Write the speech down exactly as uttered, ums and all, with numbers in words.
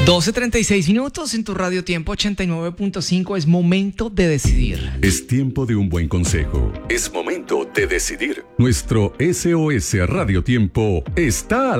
doce treinta y seis minutos en tu Radio Tiempo ochenta y nueve punto cinco. Es momento de decidir. Es tiempo de un buen consejo. Es momento de decidir. Nuestro S O S Radio Tiempo está al